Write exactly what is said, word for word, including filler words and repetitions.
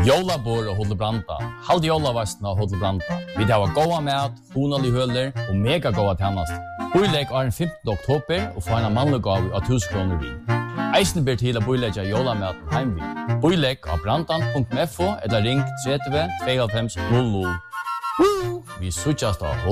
Jólabor og Hotel Branda. Halde jólavastna og Hotel Branda. Vi har goda mat, honalig høler og mega goda tjänast. Boilegg er den femtende oktober og får en mannlig gav av tusen kroner vi. Eisen ber til å boilegge jólamaten heim vi. Boilegg av brandan punkt f o eller ring tretti tvei fem null null. Vi suttjast av